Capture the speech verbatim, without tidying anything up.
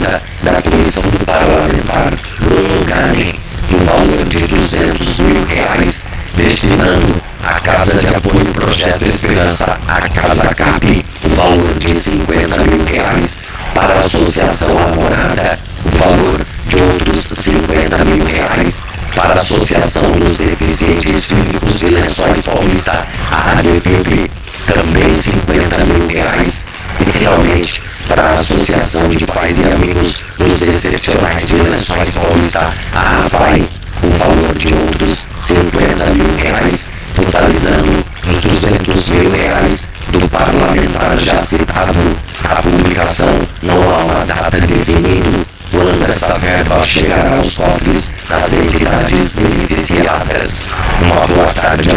emenda da comissão do parlamentar Bruno Gani, no valor de duzentos mil reais, destinando à Casa de Apoio Projeto Esperança, a Casa Cap, o valor de cinquenta mil reais, para a Associação Amorada, o valor de outros cinquenta mil reais, para a Associação dos Deficientes Físicos de Lençóis Paulista, a ADFEB, também cinquenta mil reais, e finalmente para a Associação de Pais e Amigos dos Excepcionais de Lençóis Paulista, a APAI, o valor de outros cinquenta mil reais, totalizando os duzentos mil reais do parlamentar já citado. A publicação não há uma data definida quando essa verba chegará aos cofres das entidades beneficiadas. Uma boa tarde a